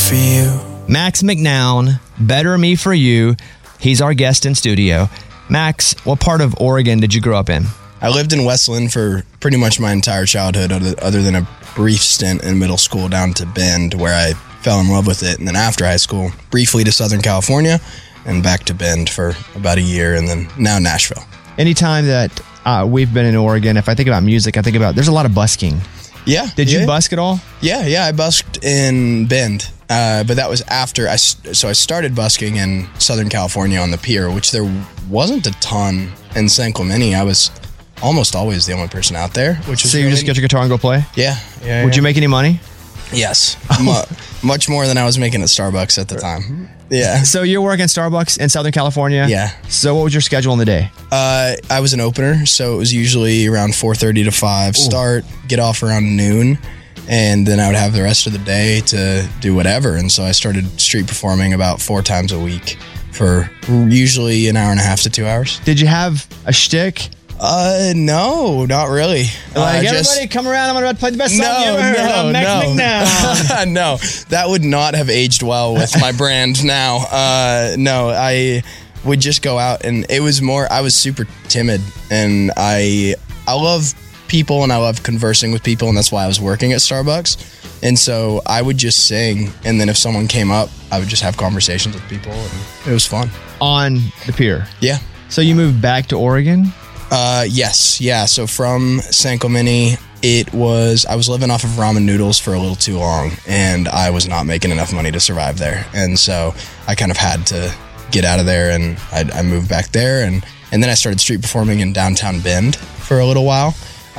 for you. Max McNown, Better Me For You. He's our guest in studio. Max, what part of Oregon did you grow up in? I lived in Westland for pretty much my entire childhood, other than a brief stint in middle school down to Bend, where I fell in love with it. And then after high school, briefly to Southern California and back to Bend for about a year, and then now Nashville. Anytime that we've been in Oregon, if I think about music, I think about there's a lot of busking. Yeah. Did you busk at all? Yeah, I busked in Bend, but that was after I started busking in Southern California on the pier, which there wasn't a ton in San Clemente. I was almost always the only person out there, which is so you just get your guitar and go play? Yeah. Would you make any money? Yes, much more than I was making at Starbucks at the time. Yeah. So you're working at Starbucks in Southern California? Yeah. So what was your schedule in the day? I was an opener, so it was usually around 4:30 to 5 start, get off around noon, and then I would have the rest of the day to do whatever. And so I started street performing about 4 times a week for usually an hour and a half to 2 hours. Did you have a shtick? No, not really. Like, everybody come around, I'm about to play the best song you ever heard. I'm Max McNown. No, that would not have aged well with my brand now. No, I would just go out, and it was more, I was super timid, and I love people, and I love conversing with people, and that's why I was working at Starbucks. And so I would just sing, and then if someone came up, I would just have conversations with people, and it was fun. On the pier? Yeah. So you moved back to Oregon? Yes. Yeah. So from San Clemente, I was living off of ramen noodles for a little too long, and I was not making enough money to survive there. And so I kind of had to get out of there, and I moved back there, and then I started street performing in downtown Bend for a little while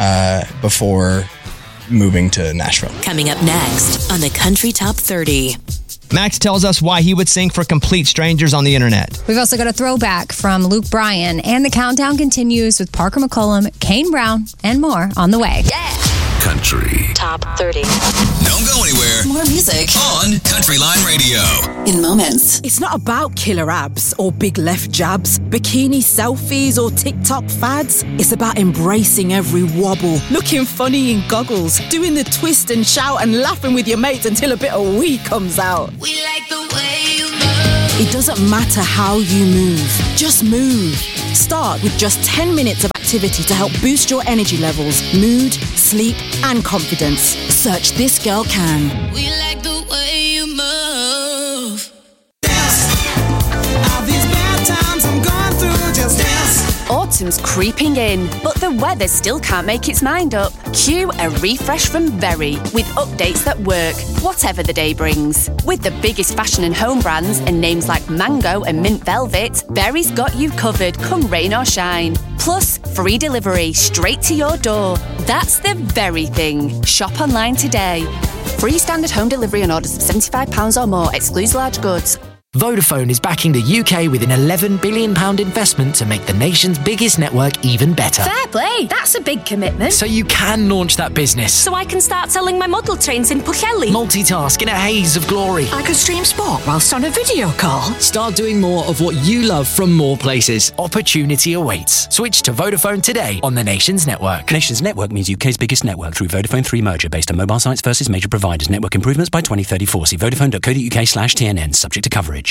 before moving to Nashville. Coming up next on the Country Top 30. Max tells us why he would sing for complete strangers on the internet. We've also got a throwback from Luke Bryan, and the countdown continues with Parker McCollum, Kane Brown, and more on the way. Yeah. Country Top 30. Don't go anywhere. More music On Country Line Radio. in moments. It's not about killer abs or big left jabs, bikini selfies or TikTok fads. It's about embracing every wobble, looking funny in goggles, doing the twist and shout and laughing with your mates until a bit of wee comes out. We like the way you move. It doesn't matter how you move, just move. Start with just 10 minutes of activity to help boost your energy levels, mood, sleep, and confidence. Search This Girl Can. We like the way you move. Autumn's creeping in, but the weather still can't make its mind up. Cue a refresh from Very with updates that work, whatever the day brings. With the biggest fashion and home brands and names like Mango and Mint Velvet, Very's got you covered come rain or shine. Plus, free delivery straight to your door. That's the Very thing. Shop online today. Free standard home delivery on orders of £75 or more, excludes large goods. Vodafone is backing the UK with an £11 billion investment to make the nation's biggest network even better. Fair play, that's a big commitment. So you can launch that business. So I can start selling my model trains in Pwllheli. Multitask in a haze of glory. I could stream sport whilst on a video call. Start doing more of what you love from more places. Opportunity awaits. Switch to Vodafone today on the nation's network. Nation's network means UK's biggest network through Vodafone 3 merger based on mobile sites versus major providers. Network improvements by 2034. See vodafone.co.uk/TNN. Subject to coverage.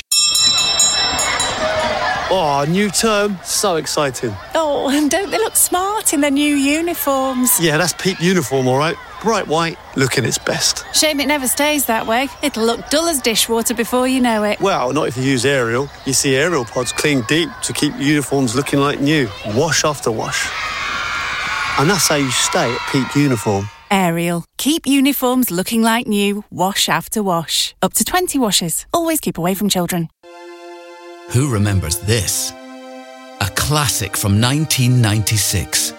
Oh, new term. So exciting. Oh, and don't they look smart in their new uniforms? Yeah, that's peak uniform, all right. Bright white, looking its best. Shame it never stays that way. It'll look dull as dishwater before you know it. Well, not if you use Ariel. You see Ariel pods clean deep to keep uniforms looking like new. Wash after wash. And that's how you stay at peak uniform. Ariel. Keep uniforms looking like new, wash after wash. Up to 20 washes. Always keep away from children. Who remembers this? A classic from 1996.